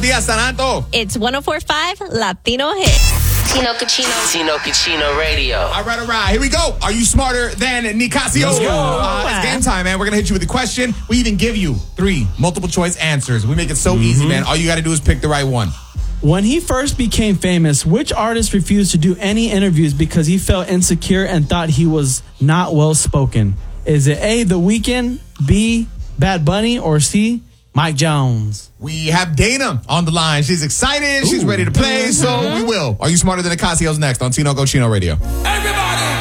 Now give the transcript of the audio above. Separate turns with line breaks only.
días, Santo.
It's 104.5 Latino Hit.
Tino Cucino Radio.
All right. Here we go. Are you smarter than Nicasio?
Let's go.
It's game time, man. We're going to hit you with a question. We even give you 3 multiple choice answers. We make it so easy, man. All you got to do is pick the right one.
When he first became famous, which artist refused to do any interviews because he felt insecure and thought he was not well-spoken? Is it A, The Weeknd, B, Bad Bunny, or C, Mike Jones?
We have Dana on the line. She's excited. She's ready to play, so we will. Are you smarter than Nicasio's next on Tino Cochino Radio?
Everybody!